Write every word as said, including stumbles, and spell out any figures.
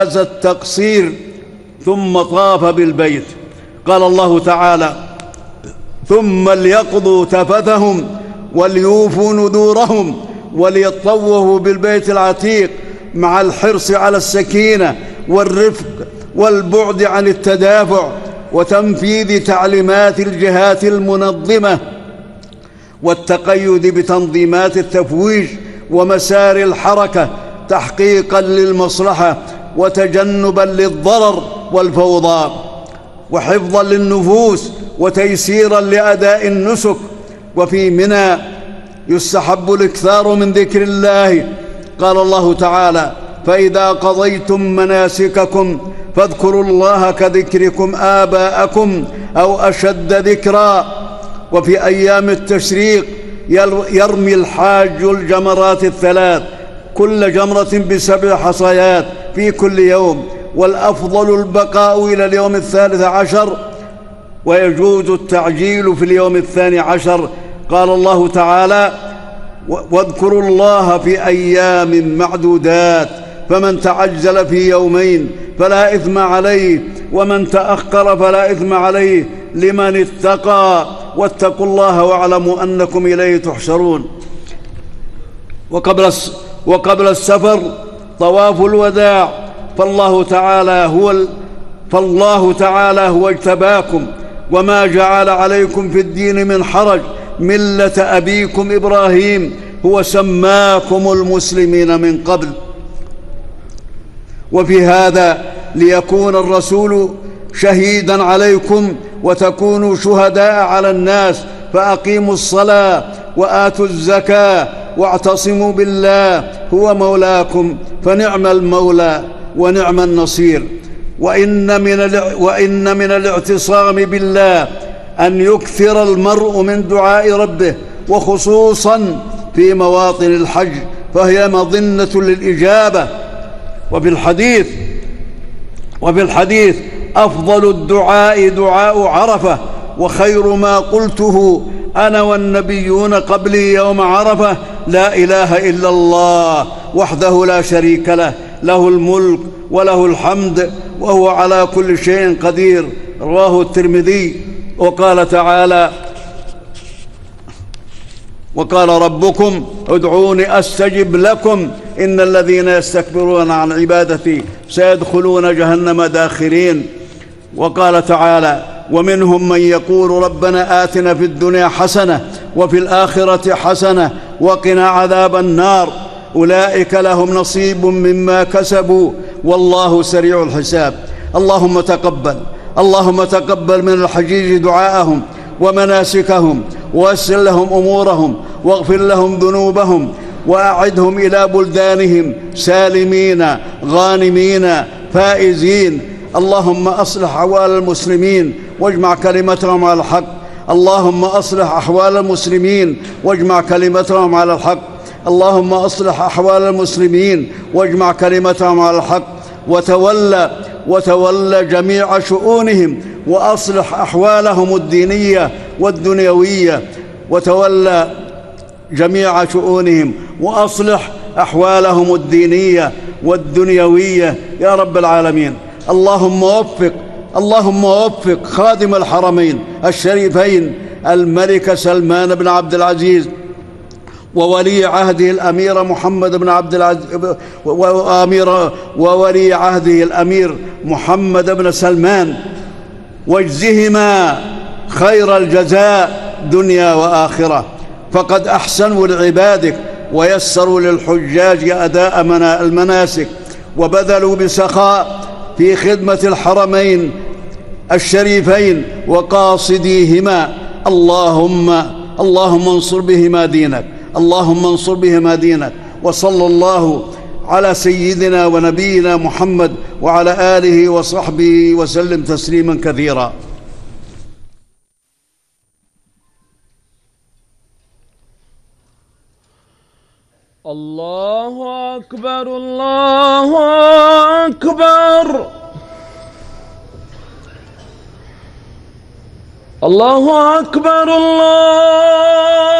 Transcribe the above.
هذا التقصير ثم طاف بالبيت. قال الله تعالى: ثم ليقضوا تفثهم وليوفوا نذورهم وليطوفوا بالبيت العتيق، مع الحرص على السكينة والرفق والبعد عن التدافع وتنفيذ تعليمات الجهات المنظمة والتقيد بتنظيمات التفويج ومسار الحركة تحقيقا للمصلحة وتجنبا للضرر والفوضى، وحفظا للنفوس وتيسيرا لأداء النسك. وفي منى يستحب الإكثار من ذكر الله. قال الله تعالى: فإذا قضيتم مناسككم فاذكروا الله كذكركم آباءكم أو أشد ذكرا. وفي أيام التشريق يرمي الحاج الجمرات الثلاث، كل جمرة بسبع حصيات في كل يوم، والأفضل البقاء إلى اليوم الثالث عشر، ويجوز التعجيل في اليوم الثاني عشر. قال الله تعالى: واذكروا الله في أيام معدودات، فمن تعجل في يومين فلا إثم عليه، ومن تأخر فلا إثم عليه، لمن اتقى. واتقوا الله واعلموا أنكم إليه تحشرون. وقبل وقبل السفر طواف الوداع، فالله تعالى هو فالله تعالى هو اجتباكم وما جعل عليكم في الدين من حرج، ملة أبيكم إبراهيم، هو سماكم المسلمين من قبل. وفي هذا ليكون الرسول شهيدا عليكم وتكونوا شهداء على الناس، فأقيموا الصلاة وآتوا الزكاة واعتصموا بالله هو مولاكم، فنعم المولى ونعم النصير. وإن من, وإن من الاعتصام بالله أن يكثر المرء من دعاء ربه، وخصوصا في مواطن الحج، فهي مظنة للإجابة. وفي الحديث وفي الحديث أفضل الدعاء دعاء عرفة، وخير ما قلته أنا والنبيون قبلي يوم عرفة: لا إله إلا الله وحده لا شريك له، له الملك وله الحمد وهو على كل شيء قدير. رواه الترمذي. وقال تعالى: وقال ربكم ادعوني أستجب لكم إن الذين يستكبرون عن عبادتي سيدخلون جهنم داخرين. وقال تعالى: ومنهم من يقول ربنا آتنا في الدنيا حسنة وفي الآخرة حسنة وقنا عذاب النار، أولئك لهم نصيب مما كسبوا والله سريع الحساب. اللهم تقبل اللهم تقبل من الحجيج دعاءهم ومناسكهم، ويسر لهم أمورهم، واغفر لهم ذنوبهم، وأعدهم إلى بلدانهم سالمين غانمين فائزين. اللهم أصلح أحوال المسلمين واجمع كلمتهم على الحق. اللهم أصلح أحوال المسلمين واجمع كلمتهم على الحق. اللهم أصلح أحوال المسلمين واجمع كلمتهم على الحق. وتولى وتولى جميع شؤونهم، وأصلح أحوالهم الدينية والدنيوية. وتولى جميع شؤونهم وأصلح أحوالهم الدينية والدنيوية يا رب العالمين. اللهم وفق اللهم وفق خادم الحرمين الشريفين الملك سلمان بن عبد العزيز وولي عهده الأمير محمد بن عبد العزيز وأمير وولي عهده الأمير محمد بن سلمان، واجزهما خير الجزاء دنيا وآخرة، فقد أحسنوا لعبادك ويسروا للحجاج أداء المناسك، وبذلوا بسخاء في خدمة الحرمين الشريفين وقاصديهما. اللهم اللهم انصر بهما دينك اللهم انصر بهما دينك. وصلى الله على سيدنا ونبينا محمد وعلى آله وصحبه وسلم تسليما كثيرا. الله أكبر الله أكبر الله أكبر الله